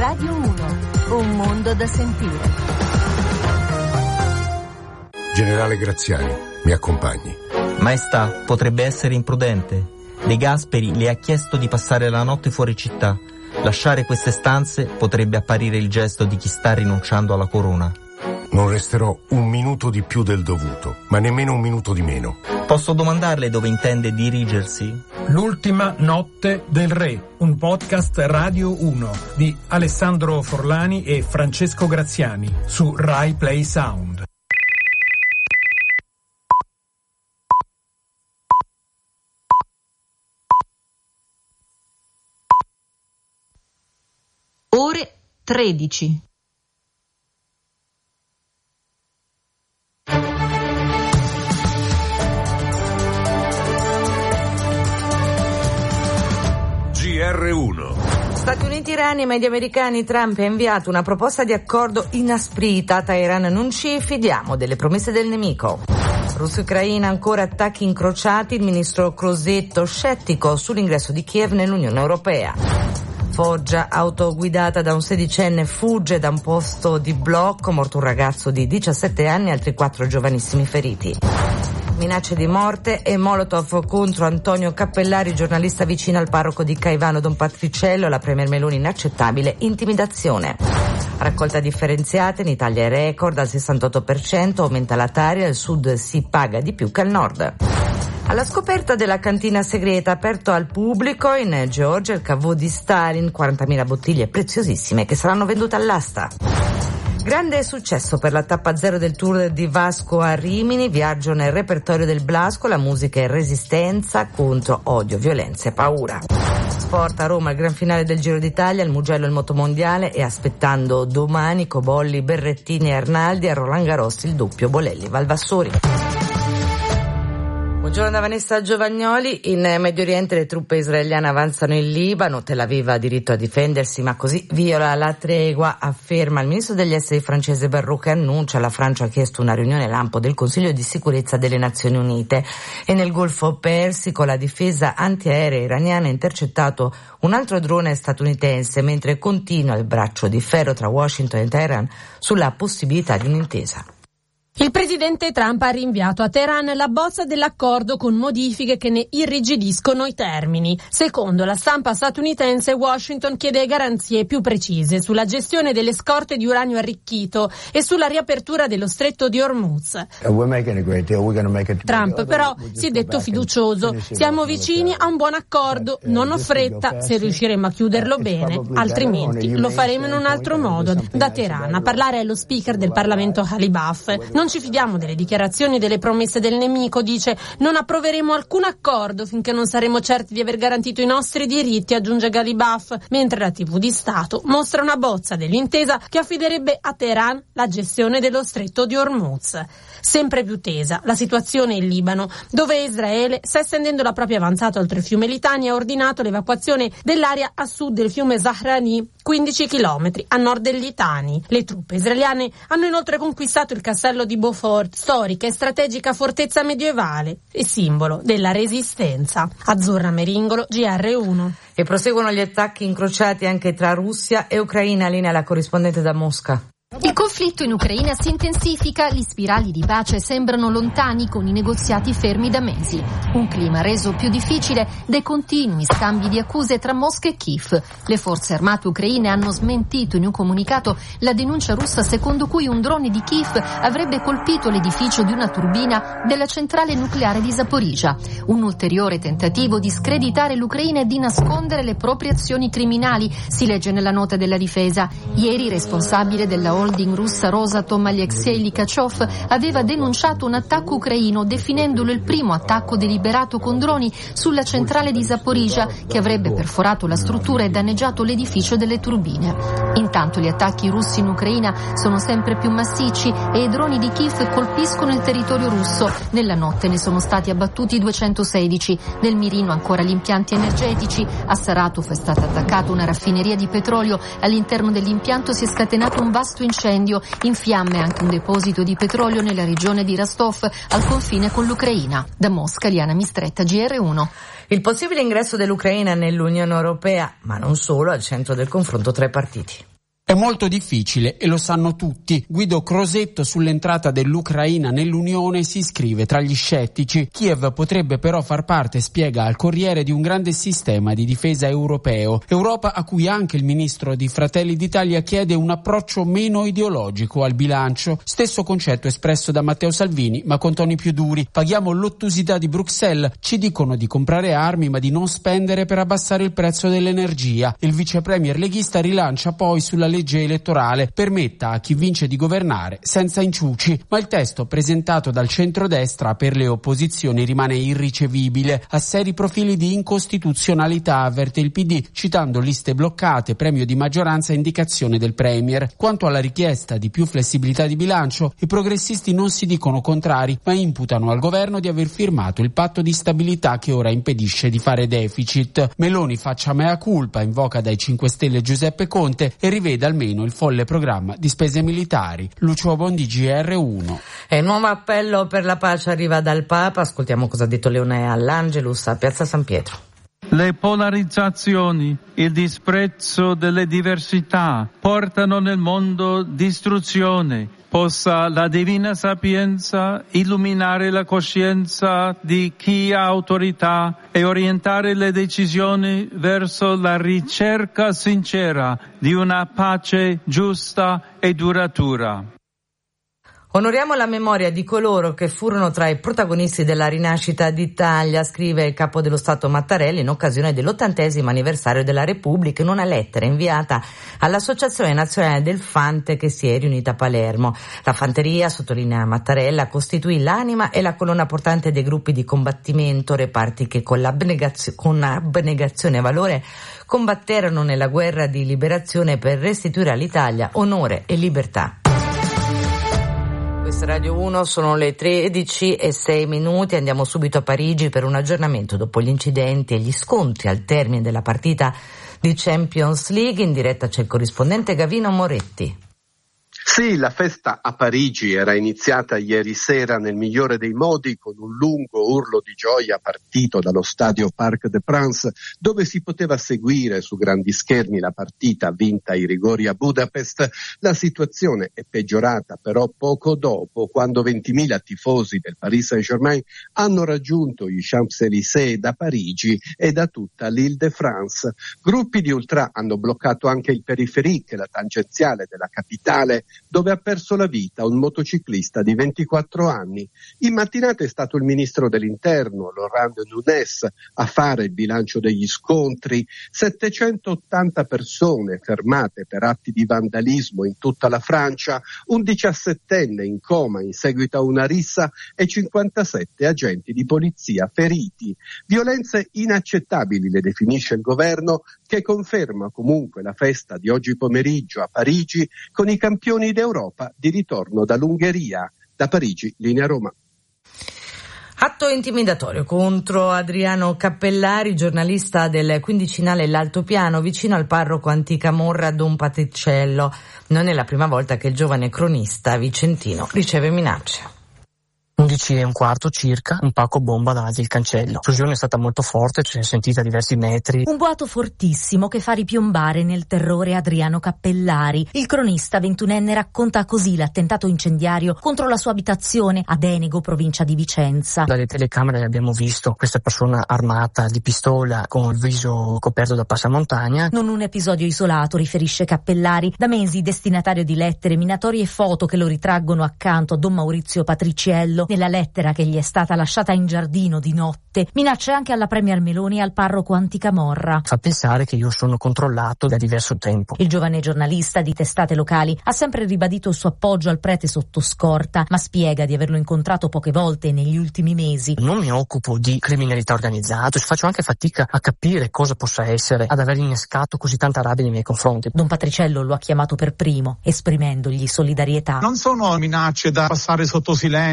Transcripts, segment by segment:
Radio 1, un mondo da sentire. Generale Graziani, mi accompagni. Maestà, potrebbe essere imprudente. De Gasperi le ha chiesto di passare la notte fuori città. Lasciare queste stanze potrebbe apparire il gesto di chi sta rinunciando alla corona. Non resterò un minuto di più del dovuto, ma nemmeno un minuto di meno. Posso domandarle dove intende dirigersi? L'ultima notte del re, un podcast Radio 1 di Alessandro Forlani e Francesco Graziani su Rai Play Sound. Ore 13. GR1. Stati Uniti, Iran e media americani. Trump ha inviato una proposta di accordo inasprita. A Teheran non ci fidiamo delle promesse del nemico. Russia e Ucraina, ancora attacchi incrociati. Il ministro Crosetto scettico sull'ingresso di Kiev nell'Unione Europea. Foggia, auto guidata da un 16enne, fugge da un posto di blocco, morto un ragazzo di 17 anni e altri 4 giovanissimi feriti. Minacce di morte e Molotov contro Antonio Cappellari, giornalista vicino al parroco di Caivano Don Patriciello. La Premier Meloni: inaccettabile intimidazione. Raccolta differenziata in Italia è record al 68%, aumenta la Tari, al sud si paga di più che al nord. Alla scoperta della cantina segreta, aperto al pubblico in Georgia, il caveau di Stalin, 40.000 bottiglie preziosissime che saranno vendute all'asta. Grande successo per la tappa 0 del Tour di Vasco a Rimini, viaggio nel repertorio del Blasco, la musica e resistenza contro odio, violenza e paura. Sport a Roma, il gran finale del Giro d'Italia, il Mugello il motomondiale e aspettando domani Cobolli, Berrettini e Arnaldi, a Roland Garros il doppio Bolelli Valvassori. Buongiorno da Vanessa Giovagnoli. In Medio Oriente le truppe israeliane avanzano in Libano. Tel Aviv ha diritto a difendersi, ma così viola la tregua, afferma il ministro degli esteri francese Bayrou, che annuncia la Francia ha chiesto una riunione lampo del Consiglio di sicurezza delle Nazioni Unite. E nel Golfo Persico la difesa antiaerea iraniana ha intercettato un altro drone statunitense, mentre continua il braccio di ferro tra Washington e Teheran sulla possibilità di un'intesa. Il presidente Trump ha rinviato a Teheran la bozza dell'accordo con modifiche che ne irrigidiscono i termini. Secondo la stampa statunitense, Washington chiede garanzie più precise sulla gestione delle scorte di uranio arricchito e sulla riapertura dello stretto di Hormuz. Trump però si è detto fiducioso. Siamo vicini a un buon accordo, non ho fretta se riusciremo a chiuderlo bene, altrimenti lo faremo in un altro modo. Da Teheran a parlare è lo speaker del Parlamento Ghalibaf. Non ci fidiamo delle dichiarazioni e delle promesse del nemico, dice. Non approveremo alcun accordo finché non saremo certi di aver garantito i nostri diritti, aggiunge Ghalibaf, mentre la TV di Stato mostra una bozza dell'intesa che affiderebbe a Teheran la gestione dello stretto di Hormuz. Sempre più tesa la situazione in Libano, dove Israele sta estendendo la propria avanzata oltre il fiume Litani e ha ordinato l'evacuazione dell'area a sud del fiume Zahrani, 15 chilometri a nord del Litani. Le truppe israeliane hanno inoltre conquistato il castello di Beaufort, storica e strategica fortezza medievale e simbolo della resistenza. Azzurra Meringolo, GR1. E proseguono gli attacchi incrociati anche tra Russia e Ucraina. Linea la corrispondente da Mosca. Il conflitto in Ucraina si intensifica, gli spirali di pace sembrano lontani con i negoziati fermi da mesi. Un clima reso più difficile dai continui scambi di accuse tra Mosca e Kiev. Le forze armate ucraine hanno smentito in un comunicato la denuncia russa secondo cui un drone di Kiev avrebbe colpito l'edificio di una turbina della centrale nucleare di Zaporizhzhia. Un ulteriore tentativo di screditare l'Ucraina e di nascondere le proprie azioni criminali, si legge nella nota della difesa. Ieri il responsabile della holding russa Rosatom, Alexei Likachov, aveva denunciato un attacco ucraino definendolo il primo attacco deliberato con droni sulla centrale di Zaporizhzhia che avrebbe perforato la struttura e danneggiato l'edificio delle turbine. Intanto gli attacchi russi in Ucraina sono sempre più massicci e i droni di Kiev colpiscono il territorio russo. Nella notte ne sono stati abbattuti 216. Nel mirino ancora gli impianti energetici. A Saratov è stata attaccata una raffineria di petrolio. All'interno dell'impianto si è scatenato un vasto incendio, in fiamme anche un deposito di petrolio nella regione di Rostov, al confine con l'Ucraina. Da Mosca, Liana Mistretta, GR1. Il possibile ingresso dell'Ucraina nell'Unione Europea, ma non solo, al centro del confronto tra i partiti. molto difficile e lo sanno tutti. Guido Crosetto sull'entrata dell'Ucraina nell'Unione si iscrive tra gli scettici. Kiev potrebbe però far parte, spiega al Corriere, di un grande sistema di difesa europeo. Europa a cui anche il ministro di Fratelli d'Italia chiede un approccio meno ideologico al bilancio. Stesso concetto espresso da Matteo Salvini, ma con toni più duri. Paghiamo l'ottusità di Bruxelles, ci dicono di comprare armi ma di non spendere per abbassare il prezzo dell'energia. Il vice premier leghista rilancia poi sulla legge elettorale, permetta a chi vince di governare senza inciuci, ma il testo presentato dal centrodestra per le opposizioni rimane irricevibile, ha seri profili di incostituzionalità, avverte il PD, citando liste bloccate, premio di maggioranza e indicazione del premier. Quanto alla richiesta di più flessibilità di bilancio, i progressisti non si dicono contrari, ma imputano al governo di aver firmato il patto di stabilità che ora impedisce di fare deficit. Meloni faccia mea culpa, invoca dai 5 Stelle Giuseppe Conte e rivede almeno il folle programma di spese militari. Lucio Bondi, GR1. E il nuovo appello per la pace arriva dal Papa. Ascoltiamo cosa ha detto Leone all'Angelus a Piazza San Pietro. Le polarizzazioni, il disprezzo delle diversità portano nel mondo distruzione. Possa la divina sapienza illuminare la coscienza di chi ha autorità e orientare le decisioni verso la ricerca sincera di una pace giusta e duratura. Onoriamo la memoria di coloro che furono tra i protagonisti della rinascita d'Italia, scrive il capo dello Stato Mattarella in occasione dell'80° anniversario della Repubblica in una lettera inviata all'Associazione Nazionale del Fante che si è riunita a Palermo. La fanteria, sottolinea Mattarella, costituì l'anima e la colonna portante dei gruppi di combattimento, reparti che con abnegazione e valore combatterono nella guerra di liberazione per restituire all'Italia onore e libertà. Questa Radio 1, sono le 13:06. Andiamo subito a Parigi per un aggiornamento dopo gli incidenti e gli scontri al termine della partita di Champions League. In diretta c'è il corrispondente Gavino Moretti. Sì, la festa a Parigi era iniziata ieri sera nel migliore dei modi con un lungo urlo di gioia partito dallo stadio Parc des Princes, dove si poteva seguire su grandi schermi la partita vinta ai rigori a Budapest. La situazione è peggiorata però poco dopo, quando 20.000 tifosi del Paris Saint-Germain hanno raggiunto i Champs-Élysées da Parigi e da tutta l'Île-de-France. Gruppi di ultra hanno bloccato anche il Périphérique, la tangenziale della capitale, dove ha perso la vita un motociclista di 24 anni. In mattinata è stato il ministro dell'Interno, Laurent Nunez, a fare il bilancio degli scontri. 780 persone fermate per atti di vandalismo in tutta la Francia, un 17enne in coma in seguito a una rissa e 57 agenti di polizia feriti. Violenze inaccettabili, le definisce il governo, che conferma comunque la festa di oggi pomeriggio a Parigi con i campioni d'Europa di ritorno dall'Ungheria. Da Parigi, linea Roma. Atto intimidatorio contro Adriano Cappellari, giornalista del quindicinale L'Altopiano, vicino al parroco Anticamorra Don Patriciello. Non è la prima volta che il giovane cronista vicentino riceve minacce. 11:15 circa, un pacco bomba davanti al cancello. L'esplosione è stata molto forte, si è sentita a diversi metri. Un boato fortissimo che fa ripiombare nel terrore Adriano Cappellari. Il cronista 21enne racconta così l'attentato incendiario contro la sua abitazione a Denego, provincia di Vicenza. Dalle telecamere abbiamo visto questa persona armata di pistola con il viso coperto da passamontagna. Non un episodio isolato, riferisce Cappellari, da mesi destinatario di lettere, minatorie e foto che lo ritraggono accanto a Don Maurizio Patriciello. Nella lettera che gli è stata lasciata in giardino di notte, minacce anche alla premier Meloni e al parroco Anticamorra. Fa pensare che io sono controllato da diverso tempo. Il giovane giornalista di testate locali ha sempre ribadito il suo appoggio al prete sotto scorta, ma spiega di averlo incontrato poche volte negli ultimi mesi. Non mi occupo di criminalità organizzata, faccio anche fatica a capire cosa possa essere ad aver innescato così tanta rabbia nei miei confronti. Don Patriciello lo ha chiamato per primo, esprimendogli solidarietà. Non sono minacce da passare sotto silenzio,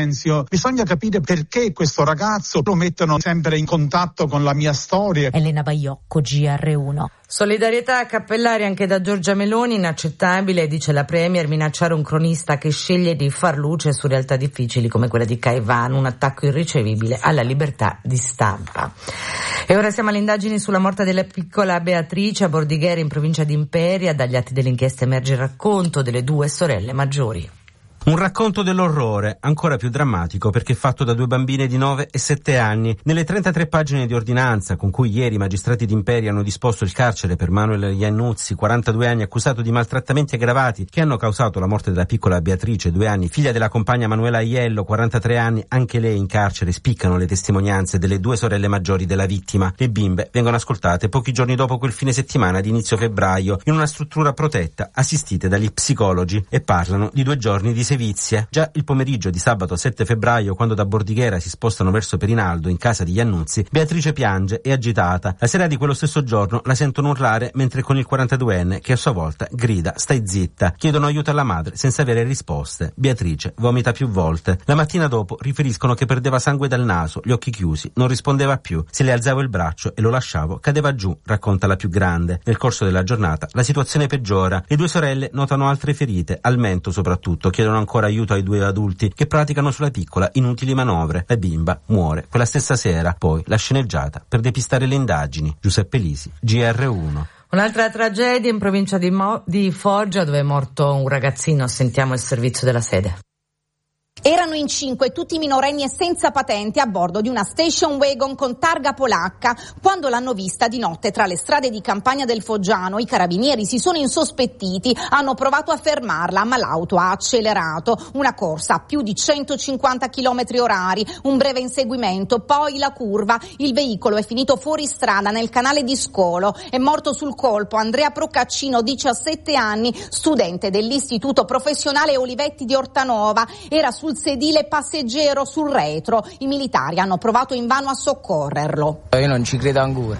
bisogna capire perché questo ragazzo lo mettono sempre in contatto con la mia storia. Elena Baiocco, GR1. Solidarietà a Cappellari anche da Giorgia Meloni, inaccettabile, dice la Premier, minacciare un cronista che sceglie di far luce su realtà difficili come quella di Caivano, un attacco irricevibile alla libertà di stampa. E ora siamo alle indagini sulla morte della piccola Beatrice a Bordighera in provincia di Imperia. Dagli atti dell'inchiesta emerge il racconto delle due sorelle maggiori. Un racconto dell'orrore, ancora più drammatico perché fatto da due bambine di 9 e 7 anni. Nelle 33 pagine di ordinanza con cui ieri i magistrati d'Imperia hanno disposto il carcere per Manuel Iannuzzi, 42 anni, accusato di maltrattamenti aggravati che hanno causato la morte della piccola Beatrice, 2 anni, figlia della compagna Manuela Aiello, 43 anni, anche lei in carcere, spiccano le testimonianze delle due sorelle maggiori della vittima. Le bimbe vengono ascoltate pochi giorni dopo quel fine settimana di inizio febbraio in una struttura protetta, assistite dagli psicologi, e parlano di 2 giorni di Già il pomeriggio di sabato 7 febbraio, quando da Bordighera si spostano verso Perinaldo, in casa di Iannuzzi, Beatrice piange, è agitata. La sera di quello stesso giorno la sentono urlare mentre con il 42enne, che a sua volta grida "stai zitta". Chiedono aiuto alla madre senza avere risposte. Beatrice vomita più volte. La mattina dopo riferiscono che perdeva sangue dal naso, gli occhi chiusi, non rispondeva più. Se le alzavo il braccio e lo lasciavo, cadeva giù, racconta la più grande. Nel corso della giornata la situazione peggiora. Le due sorelle notano altre ferite, al mento soprattutto, chiedono ancora aiuto ai 2 adulti che praticano sulla piccola inutili manovre. La bimba muore quella stessa sera, poi la sceneggiata per depistare le indagini. Giuseppe Lisi, GR1. Un'altra tragedia in provincia di Foggia, dove è morto un ragazzino. Sentiamo il servizio della sede. Erano in 5, tutti minorenni e senza patente, a bordo di una station wagon con targa polacca. Quando l'hanno vista di notte tra le strade di campagna del Foggiano, i carabinieri si sono insospettiti, hanno provato a fermarla, ma l'auto ha accelerato. Una corsa a più di 150 km/h, un breve inseguimento, poi la curva. Il veicolo è finito fuori strada nel canale di Scolo. È morto sul colpo Andrea Procaccino, 17 anni, studente dell'Istituto Professionale Olivetti di Ortanova. Era sul sedile passeggero sul retro. I militari hanno provato invano a soccorrerlo. Io non ci credo ancora.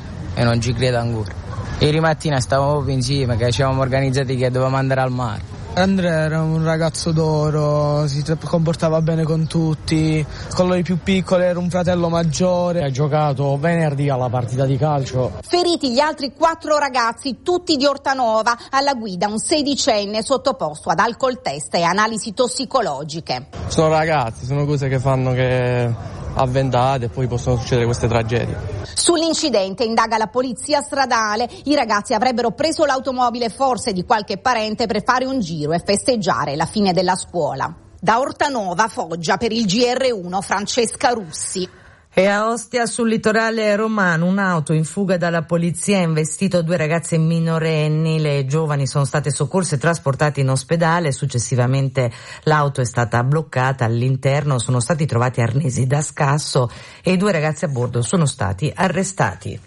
Ieri mattina stavamo proprio insieme, che ci avevamo organizzati che dovevamo andare al mare. Andrea era un ragazzo d'oro, si comportava bene con tutti, con i più piccoli era un fratello maggiore. Ha giocato venerdì alla partita di calcio. Feriti gli altri 4 ragazzi, tutti di Ortanova, alla guida un 16enne sottoposto ad alcol test e analisi tossicologiche. Sono ragazzi, sono cose che fanno che avventate e poi possono succedere queste tragedie. Sull'incidente indaga la polizia stradale. I ragazzi avrebbero preso l'automobile forse di qualche parente per fare un giro e festeggiare la fine della scuola. Da Ortanova, Foggia, per il GR1, Francesca Russi. E a Ostia, sul litorale romano, un'auto in fuga dalla polizia ha investito 2 ragazze minorenni. Le giovani sono state soccorse e trasportate in ospedale. Successivamente l'auto è stata bloccata. All'interno sono stati trovati arnesi da scasso e i 2 ragazzi a bordo sono stati arrestati.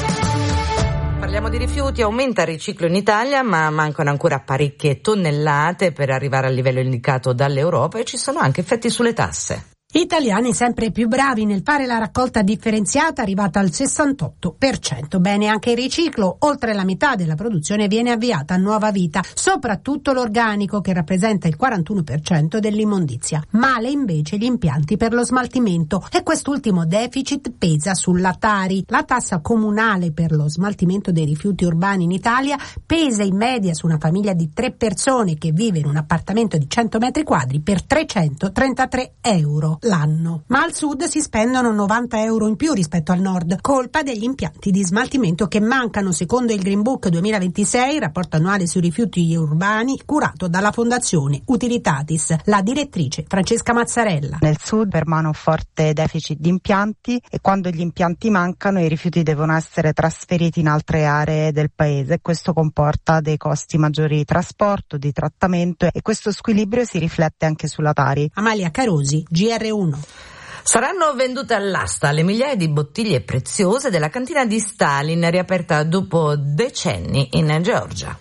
Parliamo di rifiuti, aumenta il riciclo in Italia, ma mancano ancora parecchie tonnellate per arrivare al livello indicato dall'Europa e ci sono anche effetti sulle tasse. Italiani sempre più bravi nel fare la raccolta differenziata, arrivata al 68%. Bene anche il riciclo, oltre la metà della produzione viene avviata a nuova vita, soprattutto l'organico che rappresenta il 41% dell'immondizia. Male invece gli impianti per lo smaltimento e quest'ultimo deficit pesa sulla Tari. La tassa comunale per lo smaltimento dei rifiuti urbani in Italia pesa in media su una famiglia di 3 persone che vive in un appartamento di 100 metri quadri per 333 euro l'anno. Ma al sud si spendono 90 euro in più rispetto al nord, colpa degli impianti di smaltimento che mancano, secondo il Green Book 2026, rapporto annuale sui rifiuti urbani curato dalla Fondazione Utilitatis. La direttrice Francesca Mazzarella. Nel sud permane un forte deficit di impianti e quando gli impianti mancano i rifiuti devono essere trasferiti in altre aree del paese. Questo comporta dei costi maggiori di trasporto, di trattamento e questo squilibrio si riflette anche sulla Tari. Amalia Carosi, GR1. Saranno vendute all'asta le migliaia di bottiglie preziose della cantina di Stalin, riaperta dopo decenni in Georgia.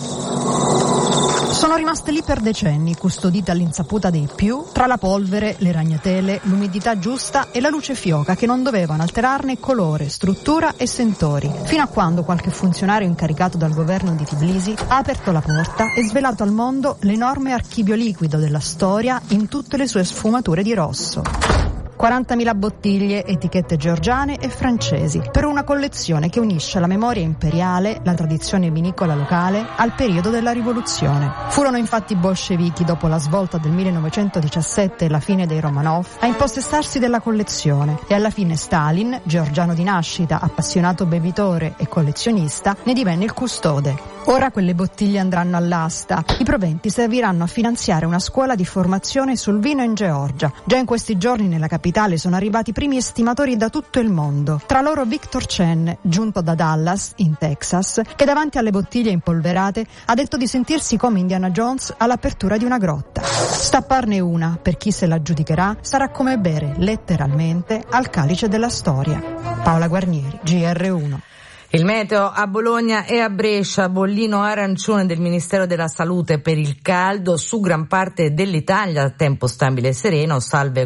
Sono rimaste lì per decenni, custodite all'insaputa dei più, tra la polvere, le ragnatele, l'umidità giusta e la luce fioca che non dovevano alterarne colore, struttura e sentori, fino a quando qualche funzionario incaricato dal governo di Tbilisi ha aperto la porta e svelato al mondo l'enorme archivio liquido della storia in tutte le sue sfumature di rosso. 40.000 bottiglie, etichette georgiane e francesi, per una collezione che unisce la memoria imperiale, la tradizione vinicola locale, al periodo della rivoluzione. Furono infatti i bolscevichi, dopo la svolta del 1917 e la fine dei Romanov, a impossessarsi della collezione, e alla fine Stalin, georgiano di nascita, appassionato bevitore e collezionista, ne divenne il custode. Ora quelle bottiglie andranno all'asta. I proventi serviranno a finanziare una scuola di formazione sul vino in Georgia. Già in questi giorni nella capitale sono arrivati i primi estimatori da tutto il mondo. Tra loro Victor Chen, giunto da Dallas, in Texas, che davanti alle bottiglie impolverate ha detto di sentirsi come Indiana Jones all'apertura di una grotta. Stapparne una, per chi se la giudicherà, sarà come bere, letteralmente, al calice della storia. Paola Guarnieri, GR1. Il meteo a Bologna e a Brescia, bollino arancione del Ministero della Salute per il caldo su gran parte dell'Italia, tempo stabile e sereno,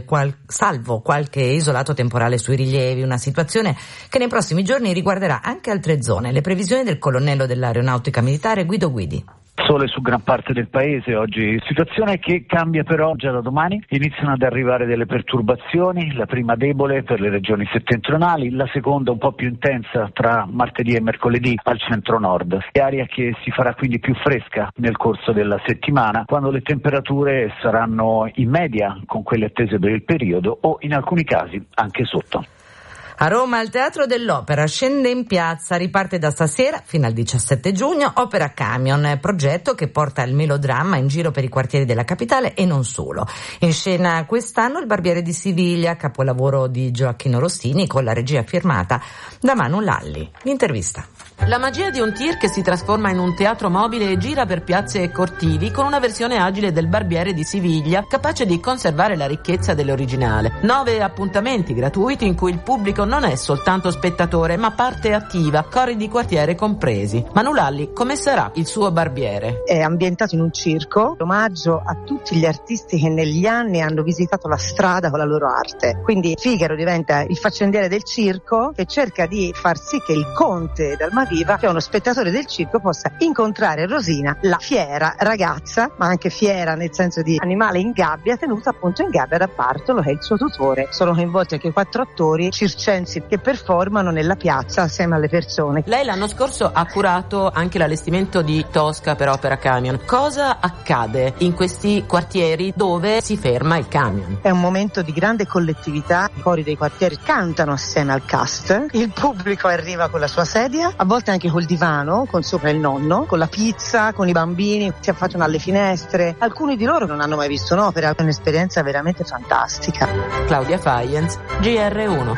salvo qualche isolato temporale sui rilievi, una situazione che nei prossimi giorni riguarderà anche altre zone. Le previsioni del colonnello dell'Aeronautica Militare Guido Guidi. Sole su gran parte del paese oggi, situazione che cambia però già da domani. Iniziano ad arrivare delle perturbazioni, la prima debole per le regioni settentrionali, la seconda un po' più intensa tra martedì e mercoledì al centro-nord. È aria che si farà quindi più fresca nel corso della settimana, quando le temperature saranno in media con quelle attese per il periodo o in alcuni casi anche sotto. A Roma il Teatro dell'Opera scende in piazza, riparte da stasera fino al 17 giugno, Opera Camion, progetto che porta il melodramma in giro per i quartieri della capitale e non solo. In scena quest'anno Il Barbiere di Siviglia, capolavoro di Gioacchino Rossini con la regia firmata da Manu Lalli. L'intervista. La magia di un tir che si trasforma in un teatro mobile e gira per piazze e cortili con una versione agile del Barbiere di Siviglia, capace di conservare la ricchezza dell'originale. 9 appuntamenti gratuiti in cui il pubblico non è soltanto spettatore ma parte attiva, cori di quartiere compresi. Manu Lalli, come sarà il suo Barbiere? È ambientato in un circo, omaggio a tutti gli artisti che negli anni hanno visitato la strada con la loro arte. Quindi Figaro diventa il faccendiere del circo che cerca di far sì che il conte d'Almaviva, che è uno spettatore del circo, possa incontrare Rosina, la fiera ragazza, ma anche fiera nel senso di animale in gabbia, tenuta appunto in gabbia da Bartolo, che è il suo tutore. Sono coinvolti anche 4 attori circensi che performano nella piazza assieme alle persone. Lei l'anno scorso ha curato anche l'allestimento di Tosca per Opera Camion. Cosa accade in questi quartieri dove si ferma il camion? È un momento di grande collettività, i cori dei quartieri cantano assieme al cast, il pubblico arriva con la sua sedia, a volte anche col divano, con sopra il nonno, con la pizza, con i bambini, si affacciano alle finestre. Alcuni di loro non hanno mai visto un'opera, è un'esperienza veramente fantastica. Claudia Faienz, GR1.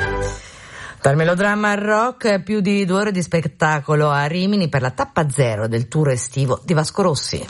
Dal melodramma al rock, più di 2 ore di spettacolo a Rimini per la tappa 0 del tour estivo di Vasco Rossi.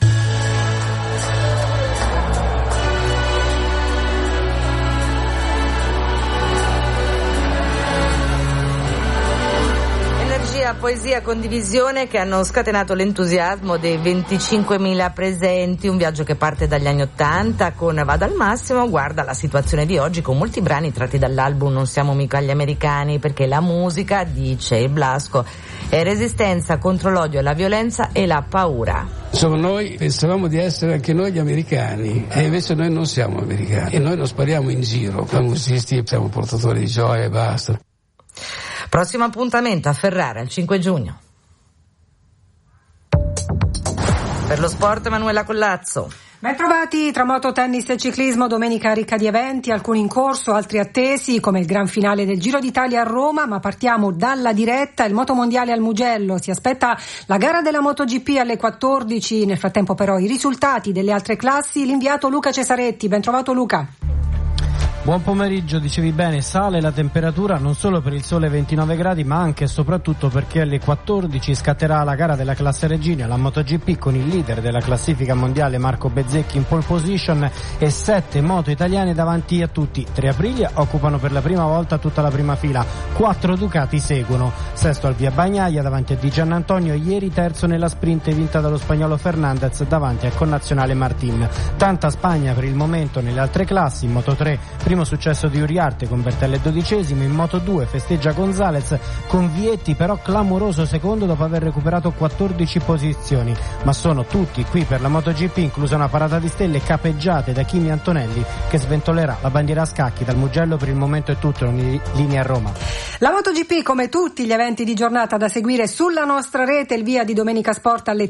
Poesia, condivisione che hanno scatenato l'entusiasmo dei 25.000 presenti, un viaggio che parte dagli anni 80 con Vado al massimo, guarda la situazione di oggi con molti brani tratti dall'album Non siamo mica gli americani, perché la musica, dice il Blasco, è resistenza contro l'odio, la violenza e la paura. Insomma, noi pensavamo di essere anche noi gli americani e invece noi non siamo americani e noi non spariamo in giro, da musicisti siamo portatori di gioia e basta. Prossimo appuntamento a Ferrara il 5 giugno. Per lo sport Emanuela Collazzo. Ben trovati, tra moto, tennis e ciclismo, domenica ricca di eventi, alcuni in corso, altri attesi, come il gran finale del Giro d'Italia a Roma, ma partiamo dalla diretta, il motomondiale al Mugello, si aspetta la gara della MotoGP alle 14, nel frattempo però i risultati delle altre classi, l'inviato Luca Cesaretti, ben trovato Luca. Buon pomeriggio, dicevi bene, sale la temperatura non solo per il sole 29 gradi ma anche e soprattutto perché alle 14 scatterà la gara della classe regina, la MotoGP, con il leader della classifica mondiale Marco Bezzecchi in pole position e 7 moto italiane davanti a tutti. 3 Aprilia occupano per la prima volta tutta la prima fila, 4 Ducati seguono, sesto al Via Bagnaia davanti a Di Giannantonio, ieri terzo nella sprint vinta dallo spagnolo Fernandez davanti al connazionale Martin. Tanta Spagna per il momento nelle altre classi, in Moto3 primo successo di Uriarte con Bertelli 12esimo, in Moto2 festeggia Gonzalez con Vietti però clamoroso secondo dopo aver recuperato 14 posizioni, ma sono tutti qui per la MotoGP, inclusa una parata di stelle capeggiate da Kimi Antonelli che sventolerà la bandiera a scacchi dal Mugello. Per il momento è tutto, in linea a Roma. La MotoGP, come tutti gli eventi di giornata, da seguire sulla nostra rete, il via di Domenica Sport alle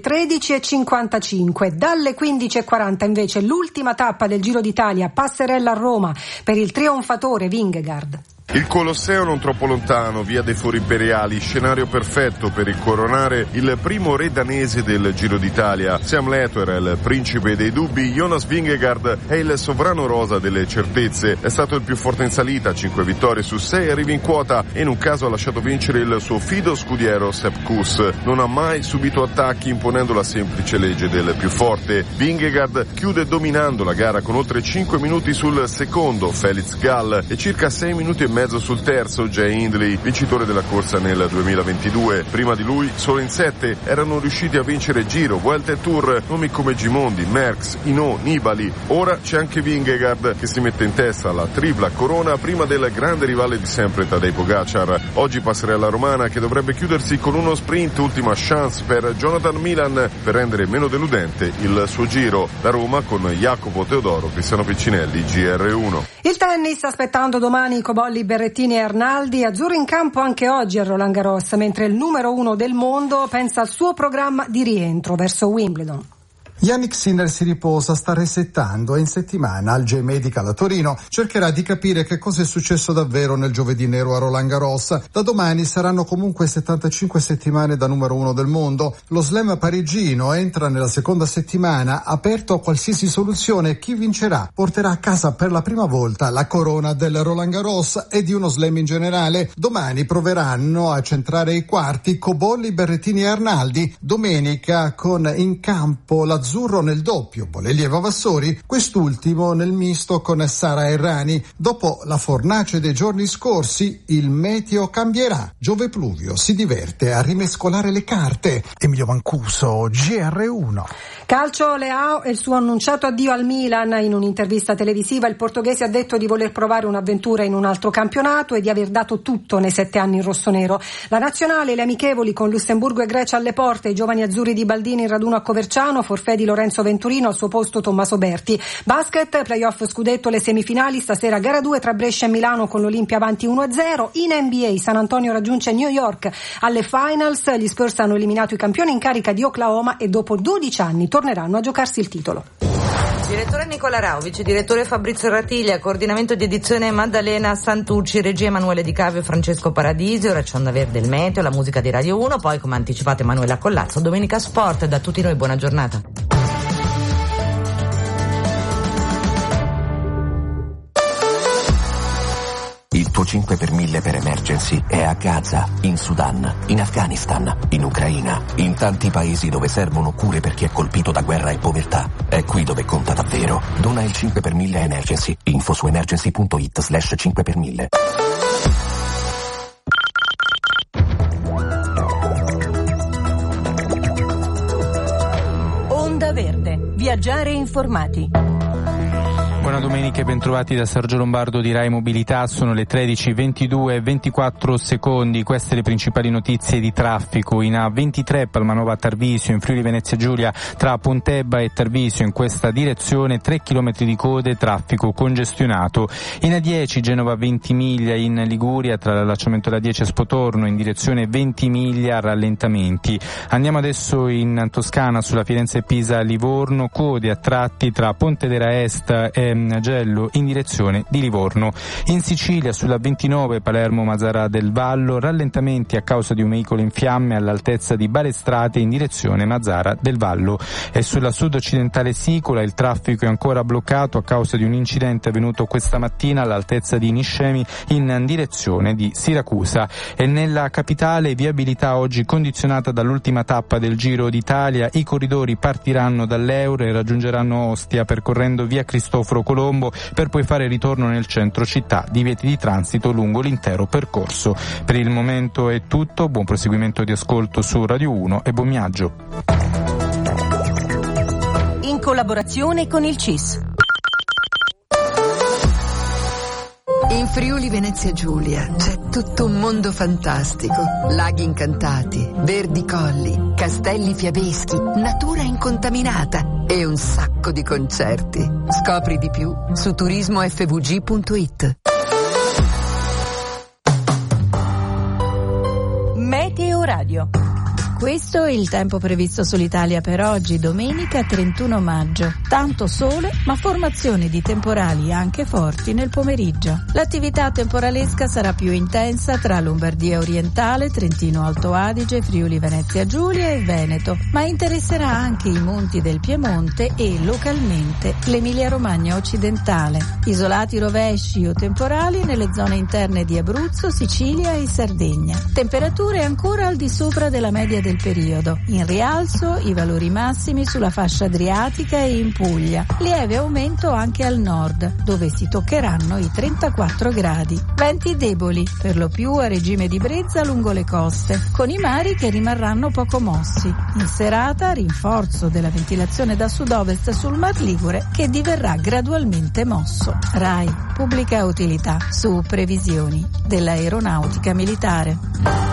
13.55. Dalle 15.40 invece l'ultima tappa del Giro d'Italia, passerella a Roma per il trionfatore Vingegaard. Il Colosseo non troppo lontano, via dei Fori Imperiali, scenario perfetto per incoronare il primo re danese del Giro d'Italia. Sam Lato era il principe dei dubbi, Jonas Vingegaard è il sovrano rosa delle certezze. È stato il più forte in salita, 5 vittorie su 6 arrivi in quota e in un caso ha lasciato vincere il suo fido scudiero Sepp Kuss. Non ha mai subito attacchi imponendo la semplice legge del più forte. Vingegaard chiude dominando la gara con oltre 5 minuti sul secondo Felix Gall e circa 6 minuti e mezzo sul terzo Jay Hindley, vincitore della corsa nel 2022. Prima di lui solo in 7 erano riusciti a vincere Giro, Vuelta e Tour nomi come Gimondi, Merckx, Hinault, Nibali. Ora c'è anche Vingegaard che si mette in testa alla tripla corona prima del grande rivale di sempre Tadej Pogacar. Oggi passerella romana che dovrebbe chiudersi con uno sprint, ultima chance per Jonathan Milan per rendere meno deludente il suo Giro. Da Roma con Jacopo Teodoro, Cristiano Piccinelli, GR1. Il tennis, aspettando domani Cobolli, Berrettini e Arnaldi, azzurro in campo anche oggi a Roland Garros, mentre il numero 1 del mondo pensa al suo programma di rientro verso Wimbledon. Yannick Sinner si riposa, sta resettando e in settimana al J-Medical a Torino cercherà di capire che cosa è successo davvero nel giovedì nero a Roland Garros. Da domani saranno comunque 75 settimane da numero 1 del mondo. Lo slam parigino entra nella seconda settimana, aperto a qualsiasi soluzione. Chi vincerà porterà a casa per la prima volta la corona del Roland Garros e di uno slam in generale. Domani proveranno a centrare i quarti Cobolli, Berrettini e Arnaldi. Domenica con in campo l'azzurro nel doppio, Bolellieva Vassori, quest'ultimo nel misto con Sara Errani. Dopo la fornace dei giorni scorsi, il meteo cambierà. Giove Pluvio si diverte a rimescolare le carte. Emilio Mancuso, GR1. Calcio, Leao e il suo annunciato addio al Milan. In un'intervista televisiva il portoghese ha detto di voler provare un'avventura in un altro campionato e di aver dato tutto nei 7 anni in rossonero. La nazionale, le amichevoli con Lussemburgo e Grecia alle porte, i giovani azzurri di Baldini in raduno a Coverciano, forfè di Lorenzo Venturino, al suo posto Tommaso Berti. Basket, playoff scudetto, le semifinali, stasera gara 2 tra Brescia e Milano con l'Olimpia avanti 1-0. In NBA San Antonio raggiunge New York alle finals, gli Spurs hanno eliminato i campioni in carica di Oklahoma e dopo 12 anni torneranno a giocarsi il titolo. Direttore Nicola Rao, vice direttore Fabrizio Ratiglia, coordinamento di edizione Maddalena Santucci, regia Emanuele Di Cavio e Francesco Paradisi, ora c'è Onda Verde, il meteo, la musica di Radio 1, poi come anticipato Emanuela Collazzo, Domenica Sport. Da tutti noi buona giornata. Il tuo 5 per 1000 per emergency è a Gaza, in Sudan, in Afghanistan, in Ucraina, in tanti paesi dove servono cure per chi è colpito da guerra e povertà. È qui dove conta davvero. Dona il 5 per 1000 emergency. Info su emergency.it/5 per 1000. Onda Verde. Viaggiare informati. Buona domenica e bentrovati da Sergio Lombardo di Rai Mobilità. Sono le 13:22 e 24 secondi. Queste le principali notizie di traffico. In A23 Palmanova Tarvisio, in Friuli Venezia Giulia tra Pontebba e Tarvisio, in questa direzione 3 km di code, traffico congestionato. In A10 Genova Ventimiglia, in Liguria tra l'allacciamento della 10 e Spotorno in direzione Ventimiglia, rallentamenti. Andiamo adesso in Toscana sulla Firenze-Pisa Livorno, code a tratti tra Pontedera Est e Gello in direzione di Livorno. In Sicilia sulla 29 Palermo-Mazzara del Vallo, rallentamenti a causa di un veicolo in fiamme all'altezza di Balestrate in direzione Mazzara del Vallo. E sulla sud-occidentale Sicola il traffico è ancora bloccato a causa di un incidente avvenuto questa mattina all'altezza di Niscemi in direzione di Siracusa. E nella capitale viabilità oggi condizionata dall'ultima tappa del Giro d'Italia. I corridori partiranno dall'Euro e raggiungeranno Ostia percorrendo via Cristoforo Colombo per poi fare ritorno nel centro città, divieti di transito lungo l'intero percorso. Per il momento è tutto, buon proseguimento di ascolto su Radio 1 e buon viaggio. In collaborazione con il CIS. In Friuli Venezia Giulia c'è tutto un mondo fantastico. Laghi incantati, verdi colli, castelli fiabeschi, natura incontaminata e un sacco di concerti. Scopri di più su turismofvg.it. Meteo Radio. Questo è il tempo previsto sull'Italia per oggi, domenica 31 maggio. Tanto sole, ma formazioni di temporali anche forti nel pomeriggio. L'attività temporalesca sarà più intensa tra Lombardia orientale, Trentino Alto Adige, Friuli Venezia Giulia e Veneto, ma interesserà anche i monti del Piemonte e, localmente, l'Emilia Romagna occidentale. Isolati rovesci o temporali nelle zone interne di Abruzzo, Sicilia e Sardegna. Temperature ancora al di sopra della media del periodo. In rialzo i valori massimi sulla fascia adriatica e in Puglia. Lieve aumento anche al nord, dove si toccheranno i 34 gradi. Venti deboli, per lo più a regime di brezza lungo le coste, con i mari che rimarranno poco mossi. In serata rinforzo della ventilazione da sud-ovest sul Mar Ligure, che diverrà gradualmente mosso. RAI, pubblica utilità, su previsioni dell'aeronautica militare.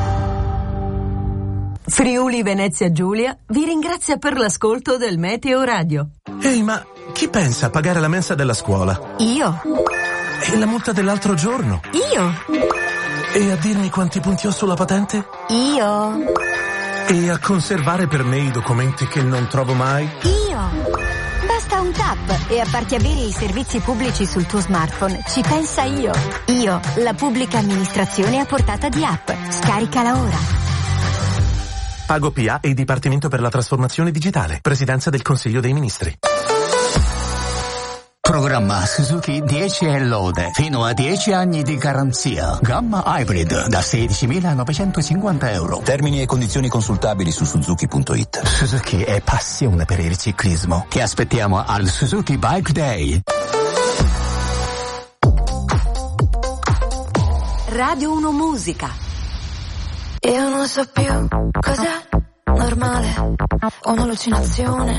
Friuli Venezia Giulia vi ringrazia per l'ascolto del Meteo Radio. Ehi, ma chi pensa a pagare la mensa della scuola? Io. E la multa dell'altro giorno? Io. E a dirmi quanti punti ho sulla patente? Io. E a conservare per me i documenti che non trovo mai? Io. Basta un tap e a farti avere i servizi pubblici sul tuo smartphone. Ci pensa Io. Io, la pubblica amministrazione a portata di app. Scaricala ora. Pago PA e Dipartimento per la Trasformazione Digitale. Presidenza del Consiglio dei Ministri. Programma Suzuki 10 e lode, fino a 10 anni di garanzia. Gamma Hybrid da 16.950 euro. Termini e condizioni consultabili su Suzuki.it. Suzuki è passione per il ciclismo. Ti aspettiamo al Suzuki Bike Day. Radio 1 Musica. Io non so più cos'è normale o un'allucinazione.